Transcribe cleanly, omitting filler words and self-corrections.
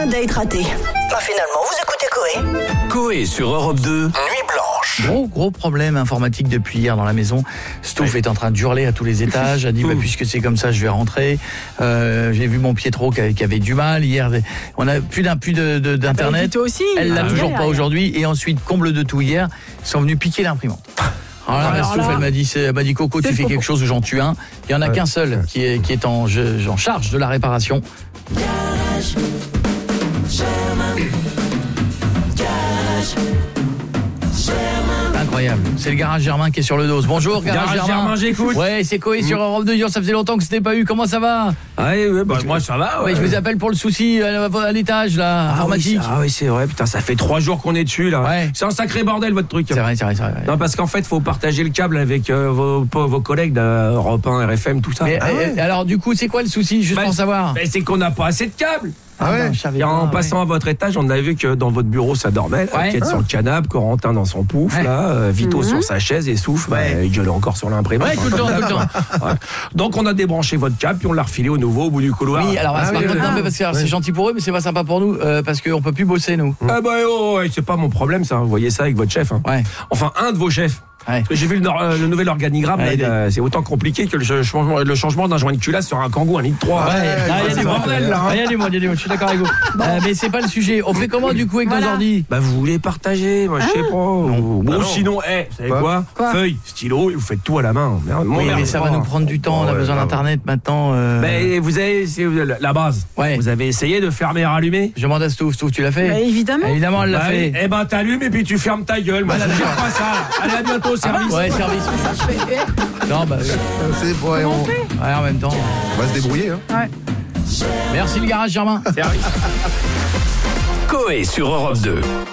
Un date raté. Finalement, vous écoutez Coé. Coé sur Europe 2, Nuit Blanche. Gros problème informatique depuis hier dans la maison. Stouff est en train de hurler à tous les étages. A dit puisque c'est comme ça, je vais rentrer. J'ai vu mon Pietro qui avait du mal hier. On a plus d'internet. Toi aussi. Elle l'a toujours pas aujourd'hui. Et ensuite, comble de tout hier, ils sont venus piquer l'imprimante. Alors là, Stouff, elle m'a dit Coco, tu fais quelque chose ou j'en tue un. Il y en a qu'un seul qui est en charge de la réparation. Incroyable, c'est le garage Germain qui est sur le dos. Bonjour garage Germain, j'écoute. Ouais, c'est Coé sur Europe 2. Ça faisait longtemps que c'était pas eu. Comment ça va? Moi ça va. Ouais, je vous appelle pour le souci à l'étage là, informatique. Oui, c'est vrai. Putain, ça fait 3 jours qu'on est dessus là. Ouais. C'est un sacré bordel votre truc. C'est vrai. Non, parce qu'en fait, faut partager le câble avec vos collègues d'Europe 1, RFM, tout ça. Mais, alors du coup, c'est quoi le souci juste pour savoir? C'est qu'on n'a pas assez de câbles. En passant à votre étage, on a vu que dans votre bureau ça dormait, Kate sur le canapé, Corentin dans son pouf, Vito sur sa chaise et Souffle, il gueule encore sur l'imprimante. Ouais, tout le temps. Donc on a débranché votre câble puis on l'a refilé au nouveau au bout du couloir. Oui, alors parce que c'est gentil pour eux, mais c'est pas sympa pour nous parce qu'on peut plus bosser nous. C'est pas mon problème ça. Vous voyez ça avec votre chef. Ouais. Enfin un de vos chefs. Parce que j'ai vu le nouvel organigramme, c'est autant compliqué que le changement d'un joint de culasse sur un Kangoo, un litre 3. Il y a des bordel là. Il y a des mots, je suis d'accord avec vous. Mais c'est pas le sujet. On fait comment du coup avec nos ordi? Vous voulez partager, moi je sais pas. Sinon, vous savez quoi? Feuille, stylo, et vous faites tout à la main. Mais ça va nous prendre du temps, on a besoin d'internet maintenant. Vous avez la base. Vous avez essayé de fermer et rallumer? Je demande à Stouff, tu l'as fait? Évidemment. Elle l'a fait. T'allumes et puis tu fermes ta gueule. Moi je gère pas ça. Allez, à bientôt. Service. Ouais, service. Non, c'est bon, en même temps. On va se débrouiller. Merci le garage Germain. Coé sur Europe 2.